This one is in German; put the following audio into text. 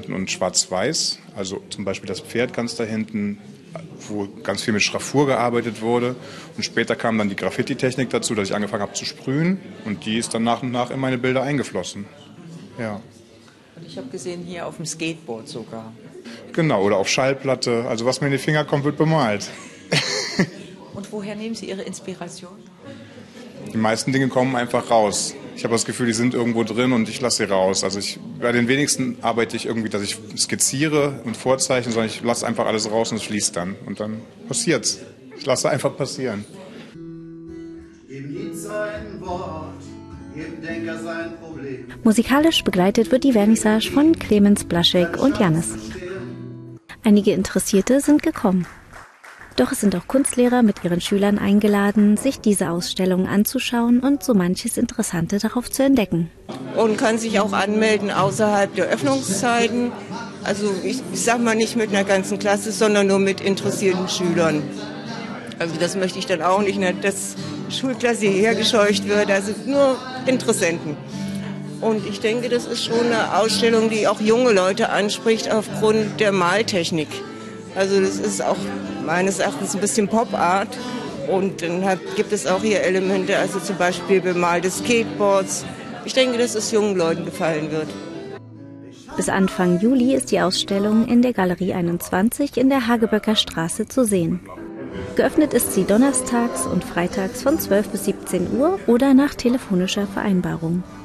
hinten und schwarz-weiß. Also zum Beispiel das Pferd ganz da hinten, wo ganz viel mit Schraffur gearbeitet wurde. Und später kam dann die Graffiti-Technik dazu, dass ich angefangen habe zu sprühen. Und die ist dann nach und nach in meine Bilder eingeflossen. Ja. Und ich habe gesehen, hier auf dem Skateboard sogar. Genau, oder auf Schallplatte. Also was mir in die Finger kommt, wird bemalt. Und woher nehmen Sie Ihre Inspiration? Die meisten Dinge kommen einfach raus. Ich habe das Gefühl, die sind irgendwo drin und ich lasse sie raus. Also bei den wenigsten arbeite ich irgendwie, dass ich skizziere und vorzeichne, sondern ich lasse einfach alles raus und es fließt dann. Und dann passiert's. Ich lasse einfach passieren. Jedem Lied sein Wort, jedem Denker sein Problem. Musikalisch begleitet wird die Vernissage von Clemens Blaschek und Jannis. Einige Interessierte sind gekommen. Doch es sind auch Kunstlehrer mit ihren Schülern eingeladen, sich diese Ausstellung anzuschauen und so manches Interessante darauf zu entdecken. Und kann sich auch anmelden außerhalb der Öffnungszeiten. Also ich sag mal nicht mit einer ganzen Klasse, sondern nur mit interessierten Schülern. Also das möchte ich dann auch nicht, dass Schulklasse hierher gescheucht wird, also nur Interessenten. Und ich denke, das ist schon eine Ausstellung, die auch junge Leute anspricht aufgrund der Maltechnik. Also das ist auch meines Erachtens ein bisschen Pop-Art. Und dann gibt es auch hier Elemente, also zum Beispiel bemalte Skateboards. Ich denke, dass es jungen Leuten gefallen wird. Bis Anfang Juli ist die Ausstellung in der Galerie 21 in der Hageböcker Straße zu sehen. Geöffnet ist sie donnerstags und freitags von 12 bis 17 Uhr oder nach telefonischer Vereinbarung.